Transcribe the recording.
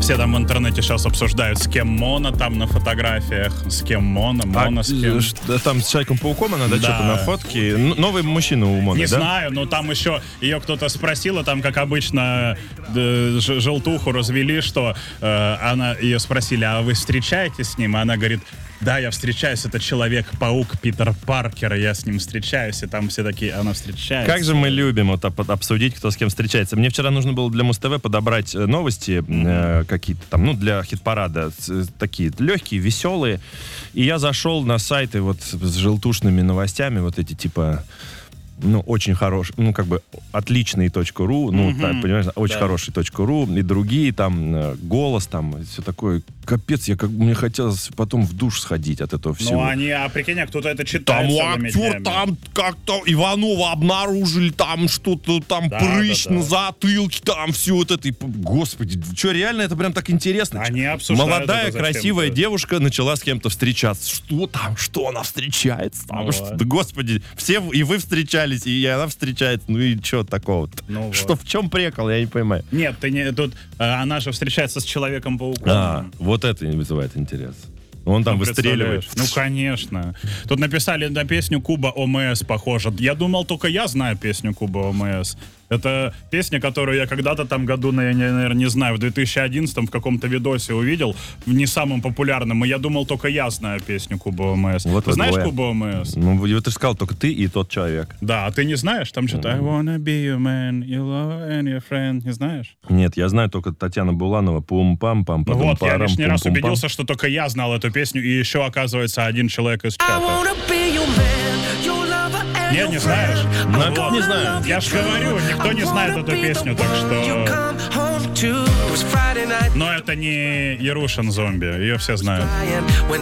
Все там в интернете сейчас обсуждают, с кем Мона там на фотографиях, с кем Мона с кем. Там с Человеком-пауком она, да, что-то на фотке. Новый мужчина у Моны, Не да? знаю, но там еще ее кто-то спросила, там, как обычно, желтуху развели, что ее спросили, а вы встречаетесь с ним? И она говорит, да, я встречаюсь, это Человек-паук Питер Паркер, я с ним встречаюсь, и там все такие, она встречается. Как же мы любим вот обсудить, кто с кем встречается. Мне вчера нужно было для Муз-ТВ подобрать новости какие-то там, ну, для хит-парада, такие легкие, веселые. И я зашел на сайты вот с желтушными новостями, вот эти типа... Ну, очень хороший, ну, как бы, отличный .ру, ну, так, понимаешь, очень хороший .ру, и другие, там, Голос, там, все такое. Капец, мне хотелось потом в душ сходить от этого всего. Ну, прикинь, кто-то это читает. Там актер, там как-то Иванова обнаружили, там что-то, там прыщ на затылке, там все вот это. Господи, что, реально это прям так интересно? Они обсуждают. Молодая, красивая девушка начала с кем-то встречаться. Что там, что она встречается? Там, да, господи, все, и вы встречались, и она встречается, ну и что такого-то? Ну что, в чем прикол, я не понимаю. Нет, тут она же встречается с Человеком-пауком. Вот это вызывает интерес. Он там выстреливает. Ну, конечно. Тут написали на песню Куба ОМС похоже. Я думал, только я знаю песню Куба ОМС. Это песня, которую я когда-то там году, наверное, не знаю, в 2011 в каком-то видосе увидел, в не самом популярном, и я думал, только я знаю песню Куба ОМС. Вот ты знаешь Куба ОМС? Ну, ты же сказал, только ты и тот человек. Да, а ты не знаешь? Там что-то I wanna be your man, your lover and your friend. Не знаешь? Нет, я знаю только Татьяна Буланова. Пум-пам-пам. Ну вот, я лишний раз убедился, что только я знал эту песню, и еще, оказывается, один человек из чата. Нет, не знаешь? Ну, как не знаю? Я ж говорю, никто не знает эту песню, так что... Но это не Ярушин Зомби, ее все знают.